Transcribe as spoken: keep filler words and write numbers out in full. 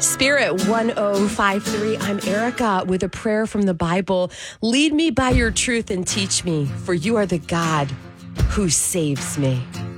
Spirit one oh five three. I'm Erica with a prayer from the Bible. Lead me by your truth and teach me, for you are the God who saves me.